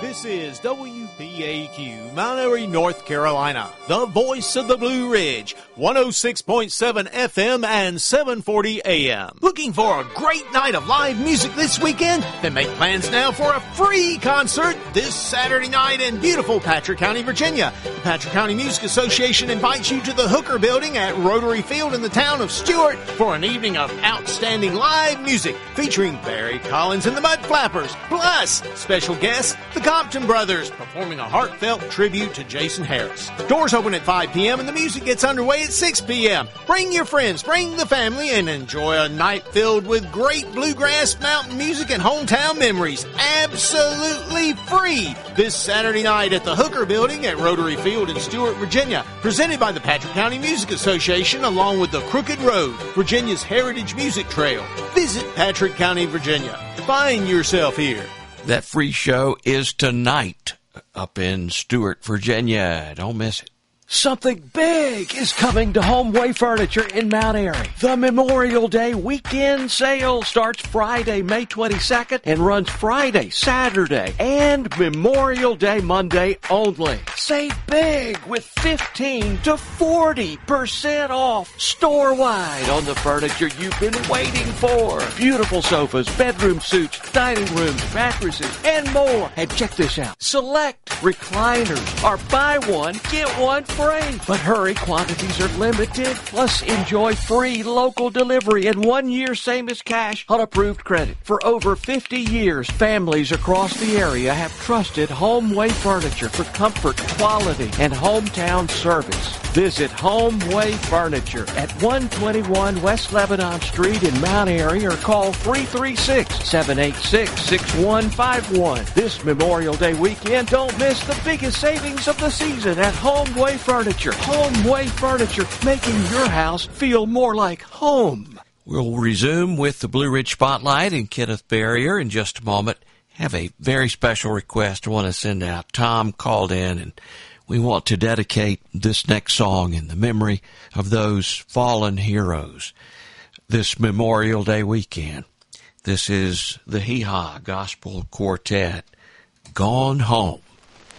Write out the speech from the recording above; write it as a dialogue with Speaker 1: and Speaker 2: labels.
Speaker 1: This is WPAQ, Mount Airy, North Carolina, the voice of the Blue Ridge, 106.7 FM and 740 AM. Looking for a great night of live music this weekend? Then make plans now for a free concert this Saturday night in beautiful Patrick County, Virginia. The Patrick County Music Association invites you to the Hooker Building at Rotary Field in the town of Stuart for an evening of outstanding live music featuring Barry Collins and the Mud Flappers, plus special guests, the Compton Brothers, performing a heartfelt tribute to Jason Harris. Doors open at 5 p.m. and the music gets underway at 6 p.m. Bring your friends, bring the family, and enjoy a night filled with great bluegrass, mountain music, and hometown memories. Absolutely free this Saturday night at the Hooker Building at Rotary Field in Stuart, Virginia. Presented by the Patrick County Music Association along with the Crooked Road, Virginia's Heritage Music Trail. Visit Patrick County, Virginia. Find yourself here.
Speaker 2: That free show is tonight up in Stuart, Virginia. Don't miss it.
Speaker 3: Something big is coming to Homeway Furniture in Mount Airy. The Memorial Day weekend sale starts Friday, May 22nd and runs Friday, Saturday, and Memorial Day Monday only. Save big with 15 to 40% off store-wide on the furniture you've been waiting for. Beautiful sofas, bedroom suites, dining rooms, mattresses, and more. And check this out. Select recliners are buy one, get one free. But hurry, quantities are limited. Plus, enjoy free local delivery and 1 year same as cash on approved credit. For over 50 years, families across the area have trusted Homeway Furniture for comfort, quality, and hometown service. Visit Homeway Furniture at 121 West Lebanon Street in Mount Airy or call 336-786-6151. This Memorial Day weekend, don't miss the biggest savings of the season at Homeway Furniture. Homeway Furniture, making your house feel more like home.
Speaker 2: We'll resume with the Blue Ridge Spotlight and Kenneth Barrier in just a moment. Have a very special request I want to send out. Tom called in, and we want to dedicate this next song in the memory of those fallen heroes this Memorial Day weekend. This is the Hee Haw Gospel Quartet, Gone Home.